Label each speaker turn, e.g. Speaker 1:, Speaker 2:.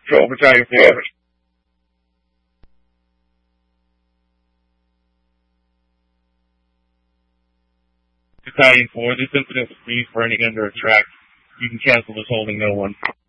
Speaker 1: Patrol Battalion 4. Battalion 4, this incident was brief running under a track. You can cancel this holding no one.